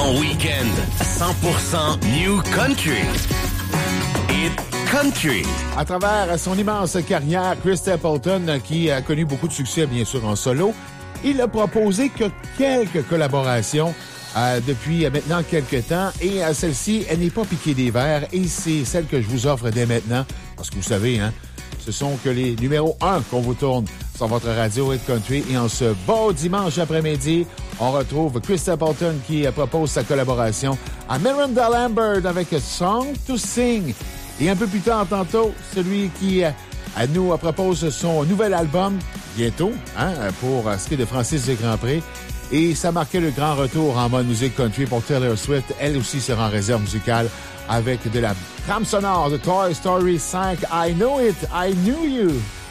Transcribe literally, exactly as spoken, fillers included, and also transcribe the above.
En week-end, cent pour cent New Country. Hit Country. À travers son immense carrière, Chris Stapleton, qui a connu beaucoup de succès, bien sûr, en solo, il a proposé que quelques collaborations euh, depuis euh, maintenant quelques temps. Et euh, celle-ci, elle n'est pas piquée des verres. Et c'est celle que je vous offre dès maintenant. Parce que vous savez, hein, ce sont que les numéros un qu'on vous tourne sur votre radio Hit Country. Et en ce beau dimanche après-midi, on retrouve Chris Stapleton qui euh, propose sa collaboration à Miranda Lambert avec A Song to Sing. Et un peu plus tard, tantôt, celui qui euh, nous propose son nouvel album, bientôt, hein, pour ce qui est de Francis de Grandpré. Et ça marquait le grand retour en mode musique country pour Taylor Swift. Elle aussi sera en réserve musicale avec de la trame sonore de Toy Story cinq, I Know It, I Knew You.